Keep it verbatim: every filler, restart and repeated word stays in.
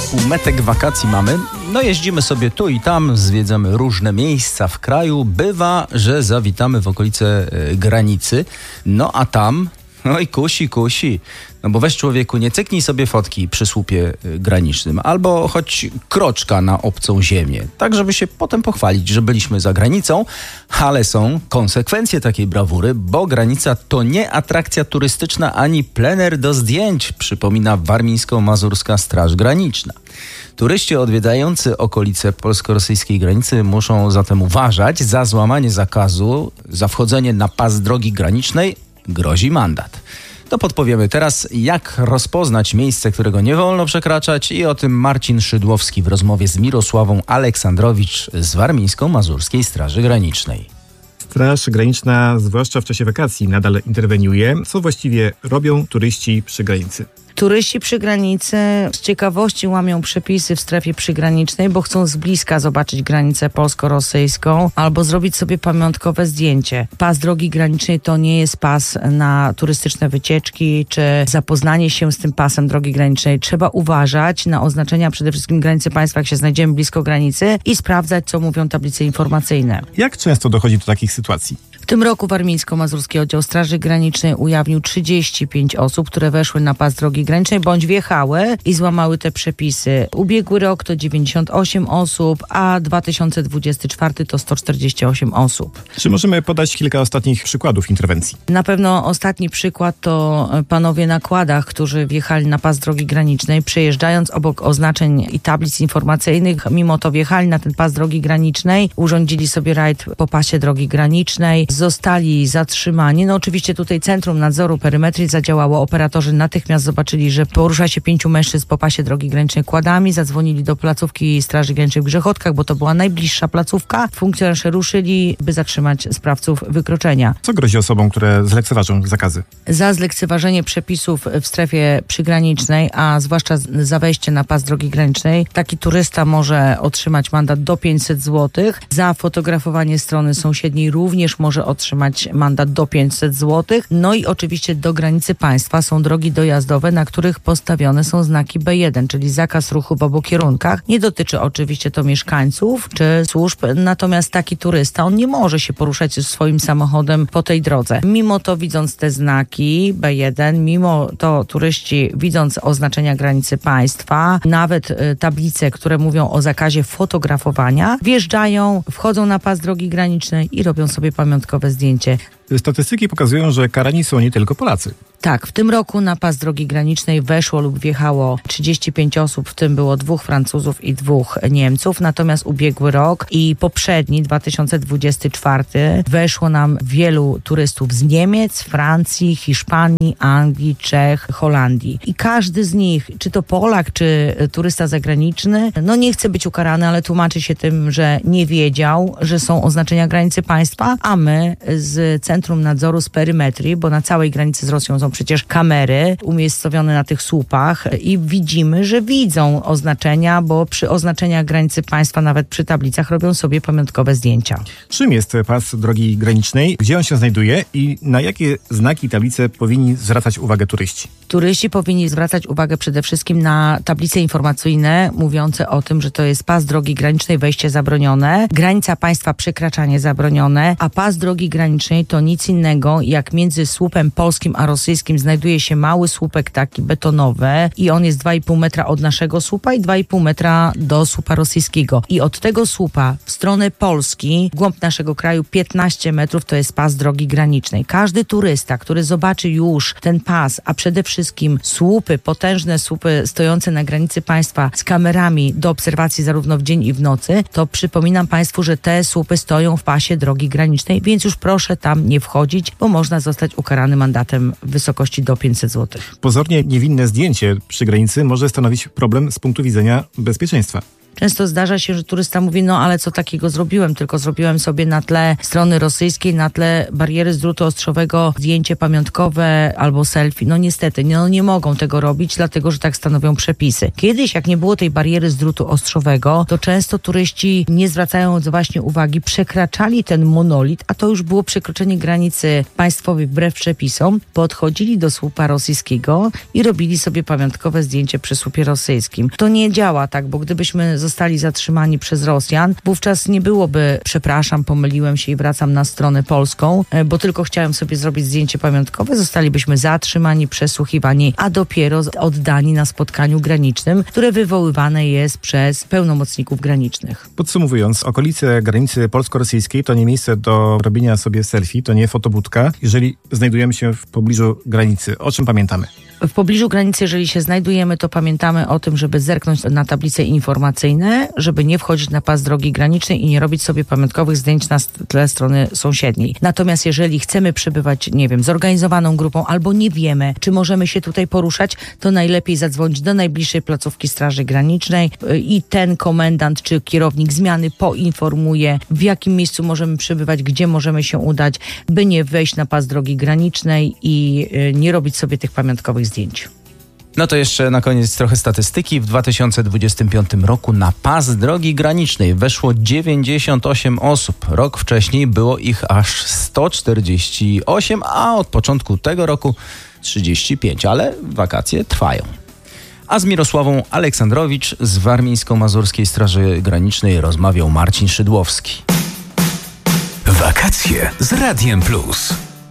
Półmetek wakacji mamy, no jeździmy sobie tu i tam, zwiedzamy różne miejsca w kraju. Bywa, że zawitamy w okolice y, granicy, no a tam, no i kusi, kusi. No bo weź człowieku, nie cyknij sobie fotki przy słupie y, granicznym, albo choć kroczka na obcą ziemię, tak żeby się potem pochwalić, że byliśmy za granicą, ale są konsekwencje takiej brawury, bo granica to nie atrakcja turystyczna ani plener do zdjęć, przypomina Warmińsko-Mazurska Straż Graniczna. Turyści odwiedzający okolice polsko-rosyjskiej granicy muszą zatem uważać. Za złamanie zakazu, za wchodzenie na pas drogi granicznej grozi mandat. To podpowiemy teraz, jak rozpoznać miejsce, którego nie wolno przekraczać, i o tym Marcin Szydłowski w rozmowie z Mirosławą Aleksandrowicz z Warmińsko-Mazurskiej Straży Granicznej. Straż Graniczna, zwłaszcza w czasie wakacji, nadal interweniuje. Co właściwie robią turyści przy granicy? Turyści przy granicy z ciekawości łamią przepisy w strefie przygranicznej, bo chcą z bliska zobaczyć granicę polsko-rosyjską albo zrobić sobie pamiątkowe zdjęcie. Pas drogi granicznej to nie jest pas na turystyczne wycieczki czy zapoznanie się z tym pasem drogi granicznej. Trzeba uważać na oznaczenia przede wszystkim granicy państwa, jak się znajdziemy blisko granicy, i sprawdzać, co mówią tablice informacyjne. Jak często dochodzi do takich sytuacji? W tym roku Warmińsko-Mazurski Oddział Straży Granicznej ujawnił trzydzieści pięć osób, które weszły na pas drogi granicznej bądź wjechały i złamały te przepisy. Ubiegły rok to dziewięćdziesiąt osiem osób, a dwa tysiące dwudziesty czwarty to sto czterdzieści osiem osób. Czy możemy podać kilka ostatnich przykładów interwencji? Na pewno ostatni przykład to panowie na kładach, którzy wjechali na pas drogi granicznej, przejeżdżając obok oznaczeń i tablic informacyjnych, mimo to wjechali na ten pas drogi granicznej, urządzili sobie rajd po pasie drogi granicznej, zostali zatrzymani. No oczywiście tutaj Centrum Nadzoru Perymetrii zadziałało. Operatorzy natychmiast zobaczyli, że porusza się pięciu mężczyzn po pasie drogi granicznej kładami. Zadzwonili do placówki Straży Granicznej w Grzechotkach, bo to była najbliższa placówka. Funkcjonariusze ruszyli, by zatrzymać sprawców wykroczenia. Co grozi osobom, które zlekceważą zakazy? Za zlekceważenie przepisów w strefie przygranicznej, a zwłaszcza za wejście na pas drogi granicznej, taki turysta może otrzymać mandat do pięćset złotych. Za fotografowanie strony sąsiedniej również może otrzymać mandat do pięćset złotych. No i oczywiście do granicy państwa są drogi dojazdowe, na których postawione są znaki B jeden, czyli zakaz ruchu w obu kierunkach. Nie dotyczy oczywiście to mieszkańców czy służb, natomiast taki turysta, on nie może się poruszać swoim samochodem po tej drodze. Mimo to, widząc te znaki B jeden, mimo to turyści, widząc oznaczenia granicy państwa, nawet y, tablice, które mówią o zakazie fotografowania, wjeżdżają, wchodzą na pas drogi granicznej i robią sobie pamiątkowe zdjęcie. Statystyki pokazują, że karani są nie tylko Polacy. Tak, w tym roku na pas drogi granicznej weszło lub wjechało trzydzieści pięć osób, w tym było dwóch Francuzów i dwóch Niemców, natomiast ubiegły rok i poprzedni, dwa tysiące dwudziesty czwarty, weszło nam wielu turystów z Niemiec, Francji, Hiszpanii, Anglii, Czech, Holandii. I każdy z nich, czy to Polak, czy turysta zagraniczny, no nie chce być ukarany, ale tłumaczy się tym, że nie wiedział, że są oznaczenia granicy państwa, a my z Centrum Nadzoru z Perymetrii, bo na całej granicy z Rosją są przecież kamery umiejscowione na tych słupach i widzimy, że widzą oznaczenia, bo przy oznaczeniach granicy państwa, nawet przy tablicach, robią sobie pamiątkowe zdjęcia. Czym jest pas drogi granicznej? Gdzie on się znajduje i na jakie znaki i tablice powinni zwracać uwagę turyści? Turyści powinni zwracać uwagę przede wszystkim na tablice informacyjne mówiące o tym, że to jest pas drogi granicznej, wejście zabronione, granica państwa, przekraczanie zabronione, a pas drogi granicznej to nic innego, jak między słupem polskim a rosyjskim znajduje się mały słupek taki betonowy i on jest dwa i pół metra od naszego słupa i dwa i pół metra do słupa rosyjskiego. I od tego słupa w stronę Polski, w głąb naszego kraju, piętnaście metrów to jest pas drogi granicznej. Każdy turysta, który zobaczy już ten pas, a przede wszystkim słupy, potężne słupy stojące na granicy państwa z kamerami do obserwacji zarówno w dzień i w nocy, to przypominam Państwu, że te słupy stoją w pasie drogi granicznej, więc już proszę tam nie wchodzić, bo można zostać ukarany mandatem w wysokości do pięćset złotych. Pozornie niewinne zdjęcie przy granicy może stanowić problem z punktu widzenia bezpieczeństwa. często zdarza się, że turysta mówi, no ale co takiego zrobiłem, tylko zrobiłem sobie na tle strony rosyjskiej, na tle bariery z drutu ostrzowego zdjęcie pamiątkowe albo selfie. No niestety, no nie mogą tego robić, dlatego, że tak stanowią przepisy. Kiedyś, jak nie było tej bariery z drutu ostrzowego, to często turyści, nie zwracając właśnie uwagi, przekraczali ten monolit, a to już było przekroczenie granicy państwowej wbrew przepisom, podchodzili do słupa rosyjskiego i robili sobie pamiątkowe zdjęcie przy słupie rosyjskim. To nie działa tak, bo gdybyśmy zostali zatrzymani przez Rosjan, wówczas nie byłoby, przepraszam, pomyliłem się i wracam na stronę polską, bo tylko chciałem sobie zrobić zdjęcie pamiątkowe, zostalibyśmy zatrzymani, przesłuchiwani, a dopiero oddani na spotkaniu granicznym, które wywoływane jest przez pełnomocników granicznych. Podsumowując, okolice granicy polsko-rosyjskiej to nie miejsce do robienia sobie selfie, to nie fotobudka, jeżeli znajdujemy się w pobliżu granicy. O czym pamiętamy? W pobliżu granicy, jeżeli się znajdujemy, to pamiętamy o tym, żeby zerknąć na tablice informacyjne, żeby nie wchodzić na pas drogi granicznej i nie robić sobie pamiątkowych zdjęć na tle strony sąsiedniej. Natomiast jeżeli chcemy przebywać, nie wiem, zorganizowaną grupą albo nie wiemy, czy możemy się tutaj poruszać, to najlepiej zadzwonić do najbliższej placówki Straży Granicznej i ten komendant czy kierownik zmiany poinformuje, w jakim miejscu możemy przebywać, gdzie możemy się udać, by nie wejść na pas drogi granicznej i nie robić sobie tych pamiątkowych zdjęć. No to jeszcze na koniec trochę statystyki. W dwa tysiące dwudziestym piątym roku na pas drogi granicznej weszło dziewięćdziesiąt osiem osób. Rok wcześniej było ich aż sto czterdzieści osiem, a od początku tego roku trzydzieści pięć, ale wakacje trwają. A z Mirosławą Aleksandrowicz z Warmińsko-Mazurskiej Straży Granicznej rozmawiał Marcin Szydłowski. Wakacje z Radiem Plus.